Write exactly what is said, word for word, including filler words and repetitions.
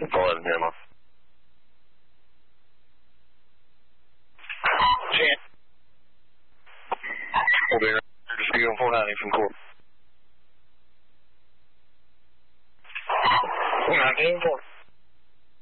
Go ahead and hear him. ten. We'll be right here. Just give him four ninety from court. four ninety from court.